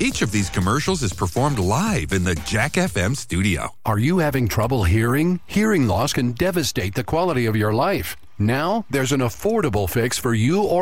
Each of these commercials is performed live in the Jack FM studio. Are you having trouble hearing? Hearing loss can devastate the quality of your life. Now, there's an affordable fix for you or